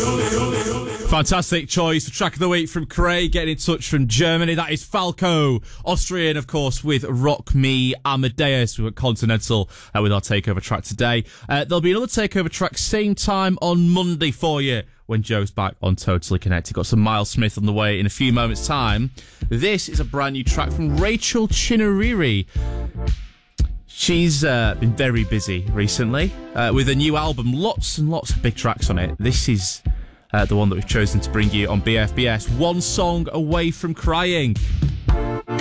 Fantastic choice for track of the week from Craig, getting in touch from Germany. That is Falco, Austrian, of course, with Rock Me Amadeus. We went Continental with our takeover track today. There'll be another takeover track same time on Monday for you when Joe's back on Totally Connected. Got some Miles Smith on the way in a few moments' time. This is a brand new track from Rachel Chinariri. She's been very busy recently with a new album, lots and lots of big tracks on it. This is the one that we've chosen to bring you on BFBS, One Song Away from Crying.